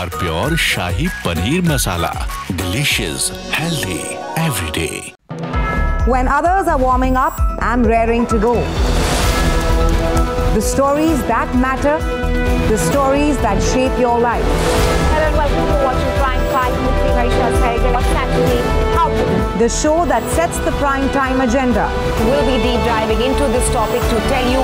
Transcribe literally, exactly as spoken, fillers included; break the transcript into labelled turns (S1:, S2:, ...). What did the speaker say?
S1: Are pure shahi paneer masala. Delicious, healthy, every day.
S2: When others are warming up, I'm raring to go. The stories that matter, the stories that shape your life.
S3: Hello and welcome to Watching Prime Time with me, Maisha Sehgal. What's actually how to do?
S2: The show that sets the prime time agenda.
S3: We'll be deep diving into this topic to tell you